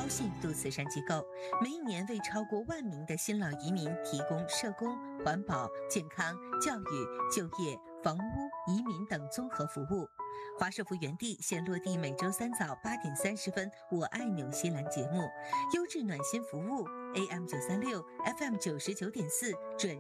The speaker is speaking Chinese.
高信度慈善机构，每一年为超过1万名的新老移民提供社工、环保、健康、教育、就业、房屋、移民等综合服务。华社福园地现落地每周3早8点30分，我爱纽西兰节目，优质暖心服务 AM936 FM99.4准。